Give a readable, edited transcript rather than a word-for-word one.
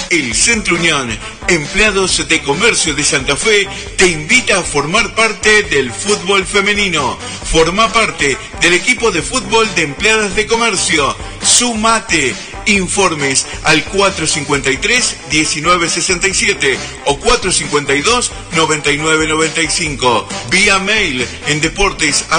El Centro Unión, Empleados de Comercio de Santa Fe, te invita a formar parte del fútbol femenino. Forma parte del equipo de fútbol de Empleadas de Comercio. Sumate. Informes al 453-1967 o 452-9995. Vía mail en deportes